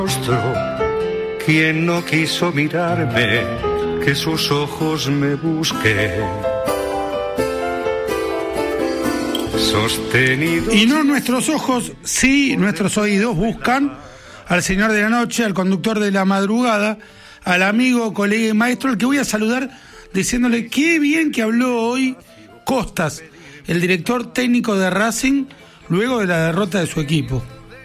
Quien no quiso mirarme, que sus ojos me busquen. Sostenido. Y no nuestros ojos, sí nuestros oídos buscan al señor de la noche, al conductor de la madrugada, al amigo, colega y maestro, al que voy a saludar diciéndole qué bien que habló hoy Costas, el director técnico de Racing, luego de la derrota de su equipo.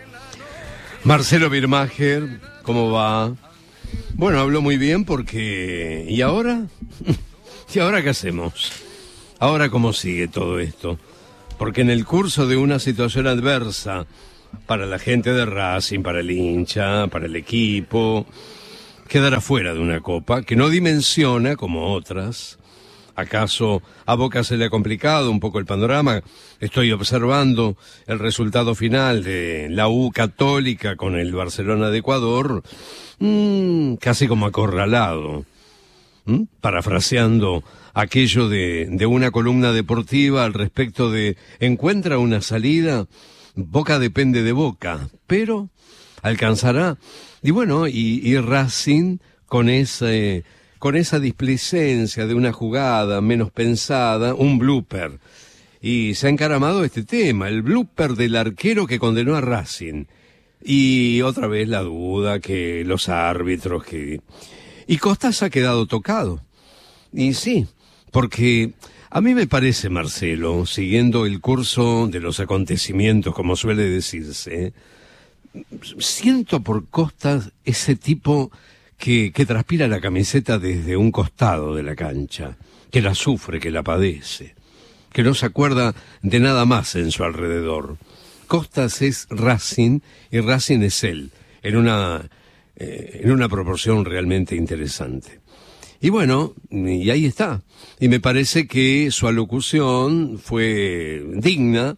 Marcelo Birmacher, ¿cómo va? Bueno, habló muy bien porque... ¿Y ahora? ¿Y ahora qué hacemos? ¿Ahora cómo sigue todo esto? Porque en el curso de una situación adversa para la gente de Racing, para el hincha, para el equipo, quedará fuera de una copa que no dimensiona como otras. ¿Acaso a Boca se le ha complicado un poco el panorama? Estoy observando el resultado final de la U Católica con el Barcelona de Ecuador, casi como acorralado. Parafraseando aquello de una columna deportiva al respecto de encuentra una salida, Boca depende de Boca, pero alcanzará. Y bueno, y Racing con esa displicencia de una jugada menos pensada, un blooper. Y se ha encaramado este tema, el blooper del arquero que condenó a Racing. Y otra vez la duda, que los árbitros, que... Y Costas ha quedado tocado. Y sí, porque a mí me parece, Marcelo, siguiendo el curso de los acontecimientos, como suele decirse, siento por Costas ese tipo que transpira la camiseta desde un costado de la cancha, que la sufre, que la padece, que no se acuerda de nada más en su alrededor. Costas es Racing y Racing es él, en una proporción realmente interesante. Y bueno, y ahí está. Y me parece que su alocución fue digna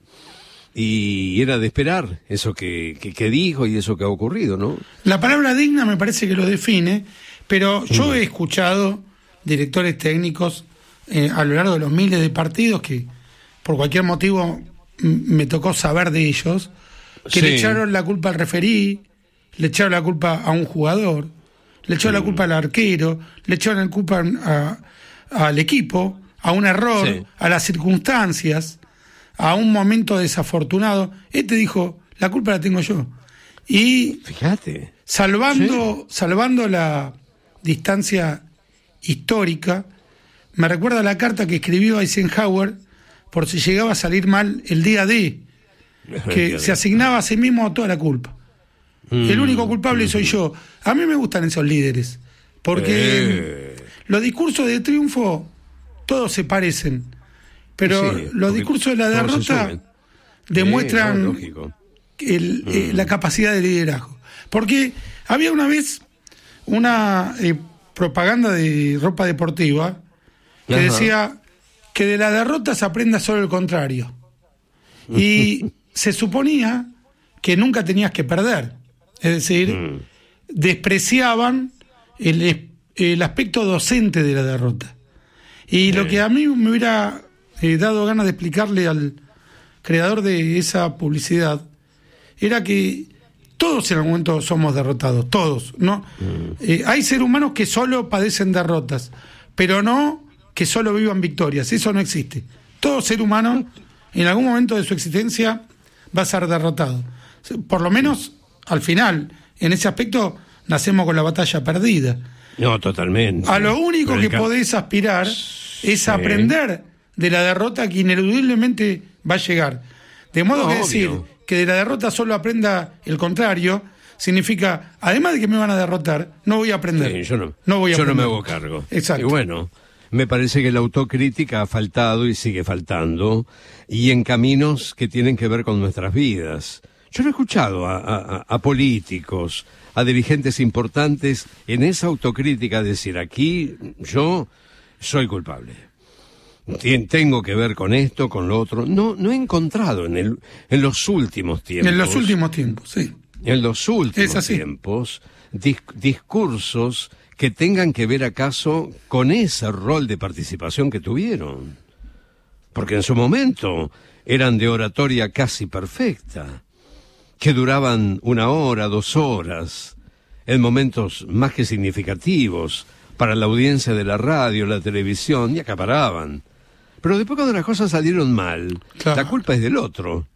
y era de esperar eso que dijo y eso que ha ocurrido, ¿no? La palabra digna me parece que lo define, pero yo he escuchado directores técnicos a lo largo de los miles de partidos que por cualquier motivo me tocó saber de ellos, que le echaron la culpa al referí, le echaron la culpa a un jugador, le echaron la culpa al arquero, le echaron la culpa al equipo, a un error, a las circunstancias, a un momento desafortunado. Dijo, la culpa la tengo yo. Y fíjate, salvando la distancia histórica, me recuerda la carta que escribió Eisenhower por si llegaba a salir mal el día D, que se asignaba a sí mismo toda la culpa. El único culpable soy yo. A mí me gustan esos líderes, porque los discursos de triunfo todos se parecen, pero los discursos de la derrota demuestran la capacidad de liderazgo. Porque había una vez una propaganda de ropa deportiva que decía que de la derrota se aprenda solo el contrario. Y se suponía que nunca tenías que perder. Es decir, despreciaban el aspecto docente de la derrota. Y lo que a mí me hubiera dado ganas de explicarle al creador de esa publicidad era que todos en algún momento somos derrotados, todos, ¿no? Hay seres humanos que solo padecen derrotas, pero no que solo vivan victorias. Eso no existe. Todo ser humano en algún momento de su existencia va a ser derrotado. Por lo menos al final, en ese aspecto, nacemos con la batalla perdida. No, totalmente. A lo único que podés aspirar es aprender de la derrota que ineludiblemente va a llegar. De modo que decir que de la derrota solo aprenda el contrario significa, además de que me van a derrotar, no voy a aprender. Sí, yo no me hago cargo. Exacto. Y bueno, me parece que la autocrítica ha faltado y sigue faltando, y en caminos que tienen que ver con nuestras vidas. Yo lo he escuchado a políticos, a dirigentes importantes en esa autocrítica decir, aquí yo soy culpable. Tengo que ver con esto, con lo otro. No he encontrado en los últimos tiempos. En los últimos tiempos, sí. En los últimos tiempos, discursos que tengan que ver acaso con ese rol de participación que tuvieron. Porque en su momento eran de oratoria casi perfecta, que duraban 1 hora, 2 horas, en momentos más que significativos para la audiencia de la radio, la televisión, y acaparaban. Pero después cuando las cosas salieron mal, Claro. la culpa es del otro.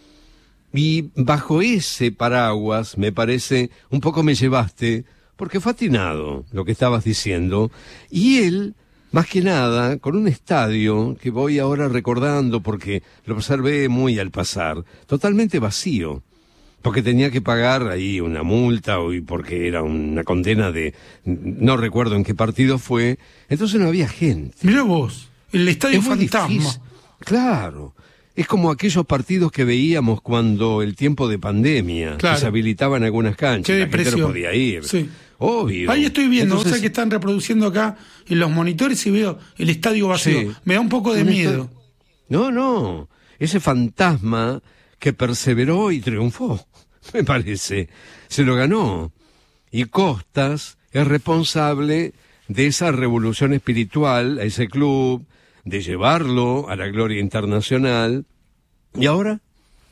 Y bajo ese paraguas, me parece, un poco me llevaste, porque fue atinado lo que estabas diciendo, y él, más que nada, con un estadio que voy ahora recordando porque lo observé muy al pasar, totalmente vacío, porque tenía que pagar ahí una multa y porque era una condena de, no recuerdo en qué partido fue, entonces no había gente. Mirá vos, el estadio Es muy fantasma. difícil. Claro. Es como aquellos partidos que veíamos cuando el tiempo de pandemia, Claro. que se habilitaban algunas canchas, Qué la gente depresión. no podía ir. Sí. Obvio. Ahí estoy viendo, Entonces, o sea que están reproduciendo acá en los monitores y veo el estadio vacío. Sí. Me da un poco de Un miedo. No, ese fantasma que perseveró y triunfó, me parece, se lo ganó. Y Costas es responsable de esa revolución espiritual a ese club, de llevarlo a la gloria internacional. ¿Y ahora?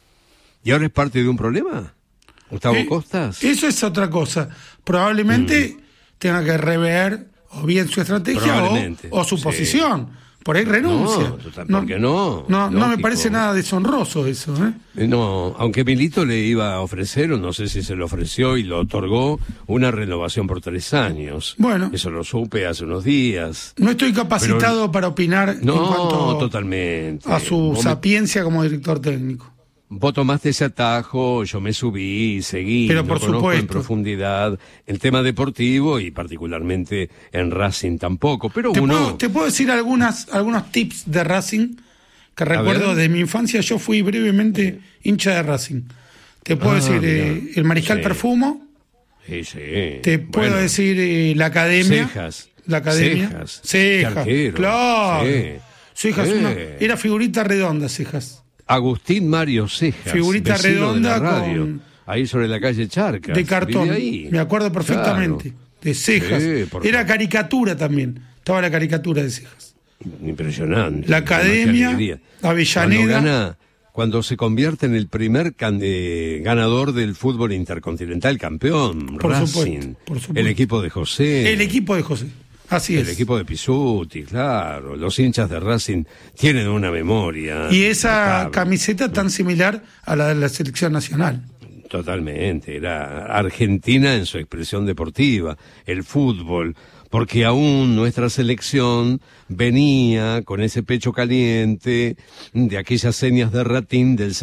¿Y ahora es parte de un problema? ¿Gustavo Costas? Eso es otra cosa. Probablemente tenga que rever o bien su estrategia Probablemente, o su sí. posición. Por ahí renuncia. No, total, ¿por qué no? No me Lógico. parece nada deshonroso eso. No, aunque Milito le iba a ofrecer, o no sé si se lo ofreció y lo otorgó, una renovación por 3 años. Bueno. Eso lo supe hace unos días. No estoy capacitado para opinar en No, cuanto totalmente. a su Vos sapiencia como director técnico. Vos tomaste ese atajo, yo me subí, seguí, Pero no por conozco en supuesto. profundidad el tema deportivo y particularmente en Racing tampoco, pero Te puedo decir algunos tips de Racing que recuerdo ver. de mi infancia. Yo fui brevemente hincha de Racing. Te puedo decir mirá. el Mariscal Sí. Perfumo. Sí, sí. Te puedo Bueno, decir la Academia. Cejas. La Academia. Cejas. Cejas. Qué arquero. Claro. Sí. Cejas, Sí. era figurita redonda, Cejas. Agustín Mario Cejas, Figurita vecino redonda de la radio, con- ahí sobre la calle Charcas. De cartón. Vive ahí. Me acuerdo perfectamente. Claro. De Cejas. Sí, por Era favor. caricatura también. Estaba la caricatura de Cejas. Impresionante. La Academia, Qué alegría. Avellaneda. Cuando se convierte en el primer ganador del fútbol intercontinental, campeón, Por Racing, supuesto, por supuesto. el equipo de José. El equipo de José. Así El es. equipo de Pisuti, claro. Los hinchas de Racing tienen una memoria. Y esa notable. camiseta tan similar a la de la selección nacional. Totalmente, era Argentina en su expresión deportiva, el fútbol, porque aún nuestra selección venía con ese pecho caliente de aquellas señas de Ratín del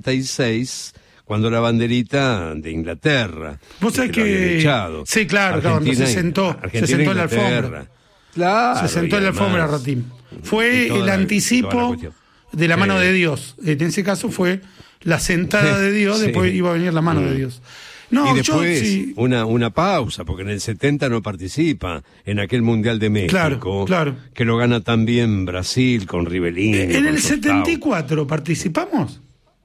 66, cuando la banderita de Inglaterra. Vos sabés lo habían que- echado. sí, claro, cuando se sentó Argentina, en la Inglaterra. alfombra. Claro, Se sentó y en la alfombra además- Ratín. y Fue toda el la anticipo cuestión. de la mano Sí. de Dios. En ese caso fue la sentada de Dios, Sí. después iba a venir la mano de Dios. No, y después yo sí. una pausa, porque en el 70 no participa en aquel Mundial de México, Claro, claro. que lo gana también Brasil con Rivellini. En con el Sostau. 74 participamos.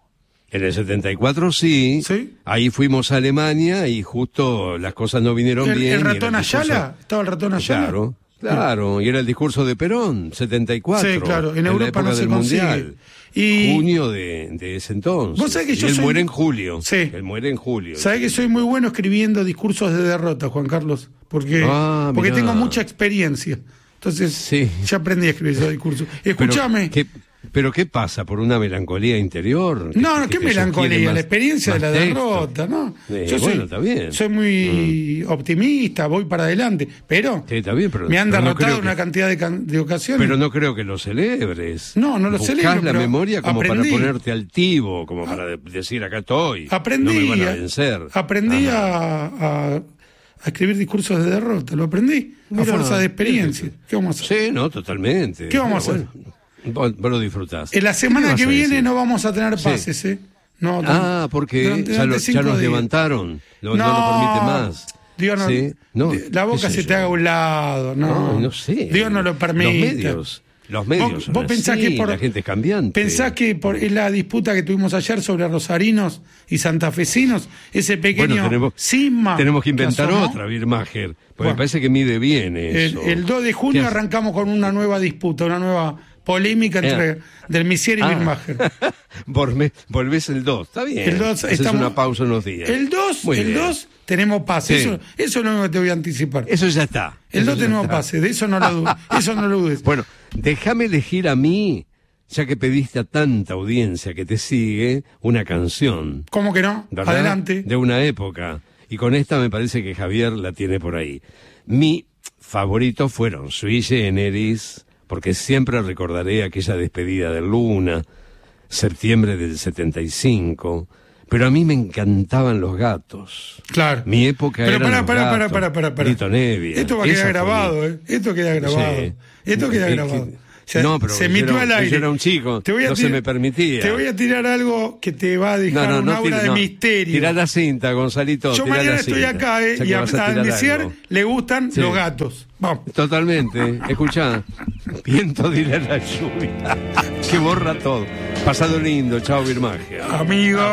En el 74 sí. Sí. Ahí fuimos a Alemania y justo las cosas no vinieron bien. El y era ratón discurso- Ayala, estaba el ratón Ayala. Claro, y era el discurso de Perón, 74. Sí, claro, en la Europa época no se del consigue. Mundial. Y- Junio de ese entonces. Vos sabés que Y yo él soy- muere en julio. Sí. Él muere en julio. Sabés que soy muy bueno escribiendo discursos de derrota, Juan Carlos, porque Mirá. tengo mucha experiencia. Entonces, Sí. ya aprendí a escribir esos discursos. Escúchame. ¿Pero qué pasa? ¿Por una melancolía interior? No, que qué te melancolía, sugiere más- la experiencia de más la texto? derrota, ¿no? Bueno, está bien. soy muy optimista, voy para adelante, pero Sí, está bien, pero me han pero no derrotado creo en una que- cantidad de ocasiones. Pero no creo que lo celebres. No lo Buscás celebro, la pero memoria como aprendí. para ponerte altivo, como para decir acá estoy. Aprendí, No me van a vencer. aprendí Ajá. a escribir discursos de derrota, lo aprendí Mirá, a fuerza de experiencia. ¿Qué vamos a hacer? Sí, no, totalmente. ¿Qué vamos a hacer? Vos lo disfrutás. En la ¿Qué semana me que vas a viene decir? no vamos a tener Sí. pases, ¿eh? No, Porque durante ya nos 5 días. levantaron. No lo permite más. Dios no, Sí, no, la boca qué sé se yo. te haga a un lado, no. No sé. Dios no lo permite. Los medios Vos son pensás así, que por, la gente es cambiante. Pensás que es la disputa que tuvimos ayer sobre rosarinos y santafesinos, ese pequeño cisma. tenemos que inventar asomó. otra, Birmacher, porque Bueno. me parece que mide bien eso. El 2 de junio ¿Qué hace? arrancamos con una nueva disputa, una nueva polémica entre del Misier y Birmacher. Volvés el 2, está bien. El 2 Haces una pausa unos días. El 2 Muy bien. tenemos pase. Sí. Eso es lo único que te voy a anticipar. Eso ya está. El Eso 2 ya tenemos está. pase, de eso no lo dudes. Eso no lo dudes. Bueno, déjame elegir a mí, ya que pediste a tanta audiencia que te sigue, una canción. ¿Cómo que no? ¿Verdad? Adelante. De una época. Y con esta me parece que Javier la tiene por ahí. Mi favorito fueron Sui Generis, porque siempre recordaré aquella despedida de Luna, septiembre del 75. Pero a mí me encantaban los Gatos. Claro. Mi época Pero era para. Lito Nevia. Esto va a quedar Esa fue grabado, ¿eh? Esto queda grabado. Sí. Esto queda Es que- grabado. O sea, no, pero se yo emitió era- al aire. yo era un chico, no se me permitía. Te voy a tirar algo que te va a dejar un aura de misterio. Tirá la cinta, Gonzalito. Yo tirá mañana la estoy cinta, acá, ya y que a vas a tirar Andesier algo. le gustan Sí. los gatos. Vamos. Totalmente. Escuchá, viento dirá la lluvia, que borra todo. Pasado lindo, chao Birmagia. Amigo.